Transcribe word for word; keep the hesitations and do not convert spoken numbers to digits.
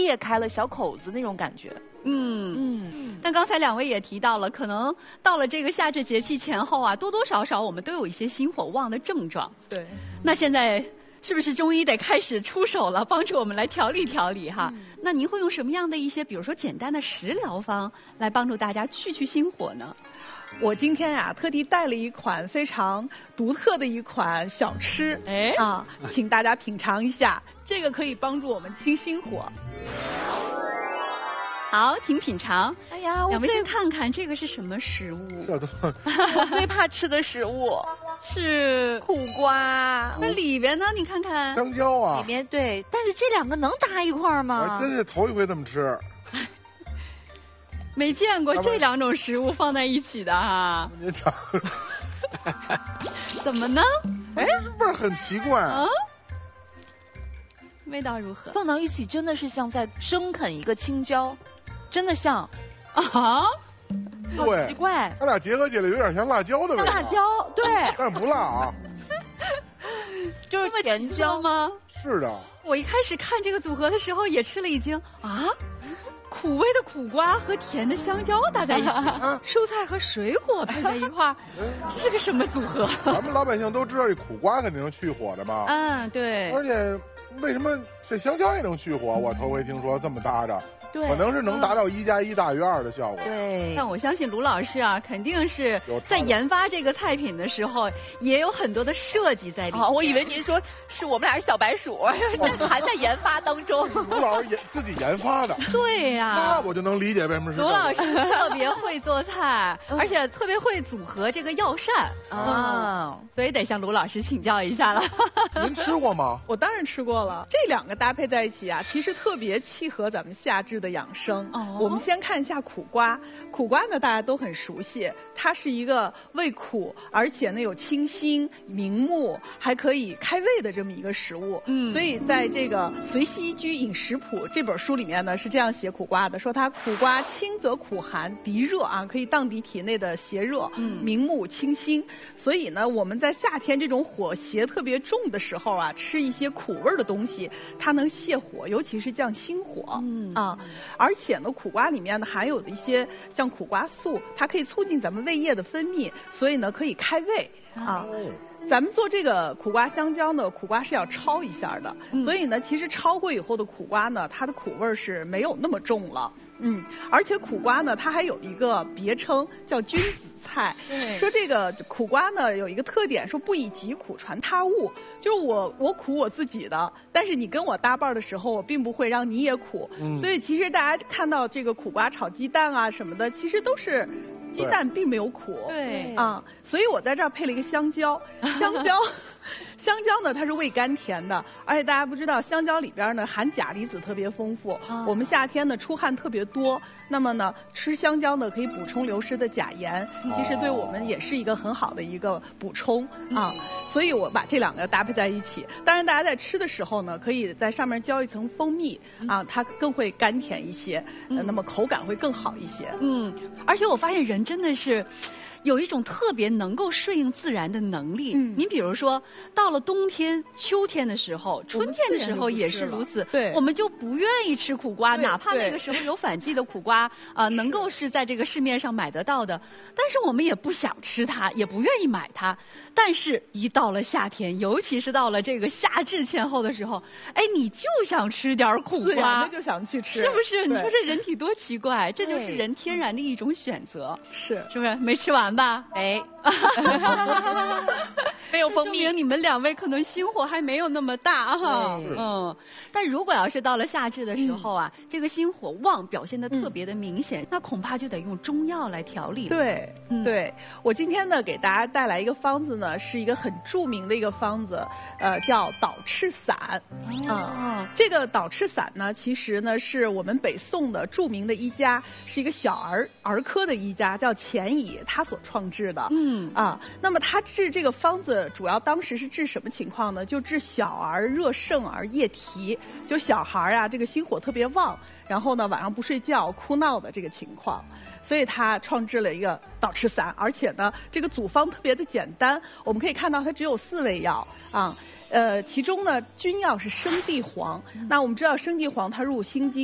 裂开了小口子那种感觉。 嗯嗯，但刚才两位也提到了，可能到了这个夏至节气前后啊，多多少少我们都有一些心火旺的症状。 对， 那现在是不是中医得开始出手了，帮助我们来调理调理哈？嗯、那您会用什么样的一些，比如说简单的食疗方来帮助大家去去心火呢？ 我今天呀、啊，特地带了一款非常独特的一款小吃， 哎啊，请大家品尝一下，这个可以帮助我们清心火。 好，请品尝。 哎呀， 两位先看看这个是什么食物？ 我最怕吃的食物是苦瓜。 那里边呢？你看看。 香蕉啊。 里面对，但是这两个能搭一块吗？ 我真是头一回这么吃。 没见过这两种食物放在一起的哈。 您尝。 怎么呢？ 哎，味儿很奇怪。 嗯。味道如何？ 放到一起真的是像在生啃一个青椒。真的像啊， 对， 奇怪， 它俩结合起来有点像辣椒的味道。 辣椒，对， 但是不辣啊， 就是甜椒吗？ 是的。 我一开始看这个组合的时候也吃了一惊啊，苦味的苦瓜和甜的香蕉搭在一起，蔬菜和水果配在一块儿，这是个什么组合？ 咱们老百姓都知道这苦瓜肯定能去火的嘛。 嗯，对。 而且为什么这香蕉也能去火？我头回听说这么搭着。 对， 可能是能达到一加一大于二的效果。 对， 但我相信卢老师啊，肯定是在研发这个菜品的时候，也有很多的设计在里面。 哦，我以为您说是我们俩是小白鼠，还在研发当中。 卢老师研自己研发的。 对呀、啊。 那我就能理解为什么是。 卢老师特别会做菜，而且特别会组合这个药膳啊、嗯，所以得向卢老师请教一下了。 您吃过吗？ 我当然吃过了。这两个搭配在一起啊，其实特别契合咱们夏至的养生。 哦， 我们先看一下苦瓜。苦瓜呢，大家都很熟悉，它是一个味苦，而且呢有清心明目，还可以开胃的这么一个食物。 嗯， 所以在这个《随西居饮食谱》这本书里面呢，是这样写苦瓜的，说它苦瓜清则苦寒，涤热啊，可以荡涤体内的邪热， 嗯， 明目清心。所以呢，我们在夏天这种火邪特别重的时候啊，吃一些苦味的东西，它能泻火，尤其是降心火。 嗯啊，而且呢，苦瓜里面呢含有的一些像苦瓜素，它可以促进咱们胃液的分泌，所以呢可以开胃啊。 哦， 咱们做这个苦瓜香蕉呢，苦瓜是要焯一下的， 嗯、 所以呢，其实焯过以后的苦瓜呢，它的苦味是没有那么重了。嗯，而且苦瓜呢，它还有一个别称叫君子菜。 对， 说这个苦瓜呢有一个特点，说不以疾苦传他物，就是我我苦我自己的，但是你跟我搭伴的时候，我并不会让你也苦。 嗯， 所以其实大家看到这个苦瓜炒鸡蛋啊什么的，其实都是。鸡蛋并没有苦， 对啊，所以我在这儿配了一个香蕉，香蕉，香蕉呢它是味甘甜的，而且大家不知道香蕉里边呢含钾离子特别丰富， 啊、 我们夏天呢出汗特别多，那么呢吃香蕉呢可以补充流失的钾盐，其实对我们也是一个很好的一个补充啊， 嗯、 所以我把这两个搭配在一起。当然大家在吃的时候呢，可以在上面浇一层蜂蜜啊，它更会甘甜一些， 嗯、 呃，那么口感会更好一些。 嗯，而且我发现人真的是有一种特别能够顺应自然的能力。 嗯， 您比如说到了冬天、秋天的时候，春天的时候也是如此。 对， 我们就不愿意吃苦瓜，哪怕那个时候有反季的苦瓜，啊、呃，能够是在这个市面上买得到的，但是我们也不想吃它，也不愿意买它。但是，一到了夏天，尤其是到了这个夏至前后的时候，哎，你就想吃点苦瓜， 自然的就想去吃， 是不是？你说这人体多奇怪，这就是人天然的一种选择， 是是不是？没吃完吧？ 哎，没有蜂蜜， 说明你们两位可能心火还没有那么大哈。嗯，但如果要是到了夏至的时候啊，嗯、这个心火旺表现得特别的明显，嗯、那恐怕就得用中药来调理了。 对，嗯、对，我今天呢给大家带来一个方子呢，是一个很著名的一个方子，呃，叫导赤散。啊、 哦嗯，这个导赤散呢，其实呢是我们北宋的著名的医家，是一个小儿儿科的医家，叫钱乙，他所创制的。 嗯啊，那么他治这个方子，主要当时是治什么情况呢？就治小儿热盛而夜啼，就小孩啊，这个心火特别旺，然后呢晚上不睡觉、哭闹的这个情况，所以他创制了一个导赤散，而且呢这个组方特别的简单，我们可以看到它只有四味药啊。呃，其中呢，君药是生地黄。那我们知道生地黄它入心经。